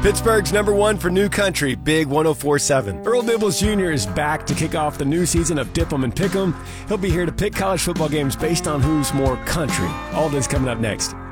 Pittsburgh's number one for new country, Big 104.7. Earl Dibbles Jr. is back to kick off the new season of Dip 'em and Pick 'em. He'll be here to pick college football games based on who's more country. All this coming up next.